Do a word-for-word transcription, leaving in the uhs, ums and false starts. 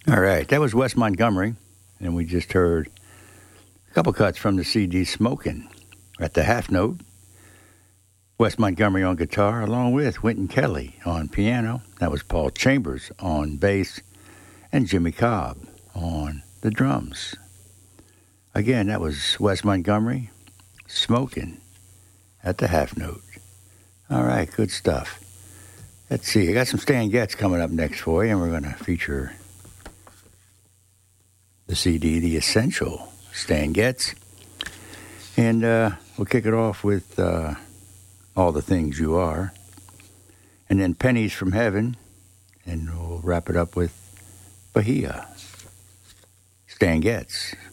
All right, that was Wes Montgomery, and we just heard a couple cuts from the C D Smokin' at the half note. Wes Montgomery on guitar, along with Wynton Kelly on piano. That was Paul Chambers on bass, and Jimmy Cobb on the drums. Again, that was Wes Montgomery, Smokin' at the half note. All right, good stuff. Let's see, I got some Stan Getz coming up next for you, and we're going to feature the C D, The Essential Stan Getz. And uh, we'll kick it off with uh, All the Things You Are. And then Pennies from Heaven. And we'll wrap it up with Bahia. Stan Getz.